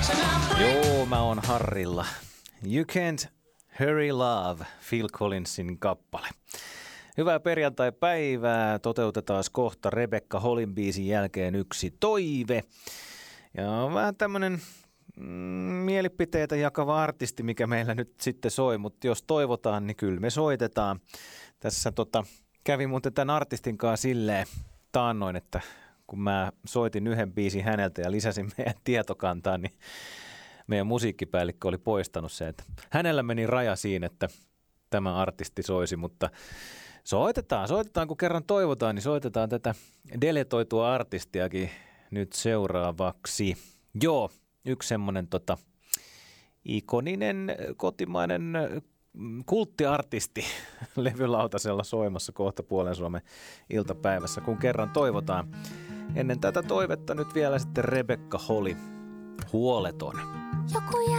Joo, mä oon Harrilla. You Can't Hurry Love, Phil Collinsin kappale. Hyvää perjantai-päivää. Toteutetaan kohta Rebecca Hollin biisin jälkeen yksi toive. Ja vähän tämmönen mielipiteitä jakava artisti, mikä meillä nyt sitten soi. Mutta jos toivotaan, niin kyllä me soitetaan. Tässä kävi muuten tämän artistin kanssa silleen taannoin, että kun mä soitin yhden biisin häneltä ja lisäsin meidän tietokantaan, niin meidän musiikkipäällikkö oli poistanut sen, että hänellä meni raja siinä, että tämä artisti soisi, mutta soitetaan, kun kerran toivotaan, niin soitetaan tätä deletoitua artistiakin nyt seuraavaksi. Joo, yksi semmoinen ikoninen kotimainen kulttiartisti levylautasella soimassa kohta puolen Suomen iltapäivässä, kun kerran toivotaan. Ennen tätä toivetta nyt vielä sitten Rebecca Holly, Huoleton.